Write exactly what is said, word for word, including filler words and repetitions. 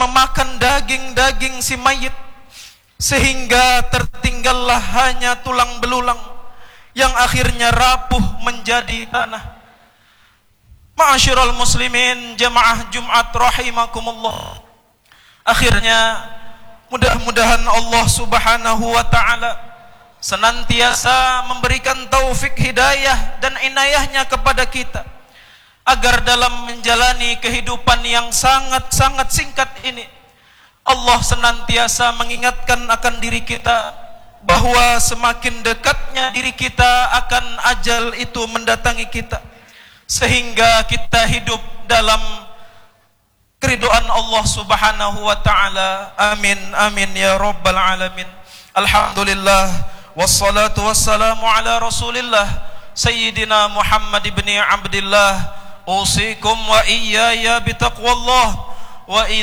memakan daging-daging si mayit, sehingga tertinggallah hanya tulang belulang yang akhirnya rapuh menjadi tanah. Ma'asyiral muslimin, jamaah Jumat rahimakumullah. Akhirnya mudah-mudahan Allah Subhanahu wa taala senantiasa memberikan taufik hidayah dan inayahnya kepada kita, agar dalam menjalani kehidupan yang sangat-sangat singkat ini, Allah senantiasa mengingatkan akan diri kita bahwa semakin dekatnya diri kita akan ajal itu mendatangi kita, sehingga kita hidup dalam keridhaan Allah Subhanahu wa taala. Amin amin ya rabbal alamin. Alhamdulillah wassalatu wassalamu ala Rasulillah Sayyidina Muhammad ibn Abdullah. Usikum wa iyaya bitaqwallah wa